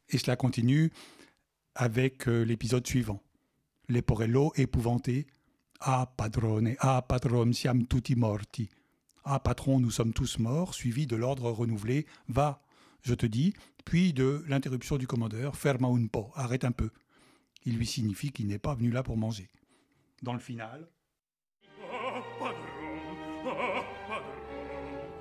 Et cela continue avec l'épisode suivant. Leporello, épouvanté. Ah, padrone, siamo tutti morti. Ah, patron, nous sommes tous morts, suivi de l'ordre renouvelé. Va, je te dis, puis de l'interruption du commandeur. Ferma un po', arrête un peu. Il lui signifie qu'il n'est pas venu là pour manger. Dans le final.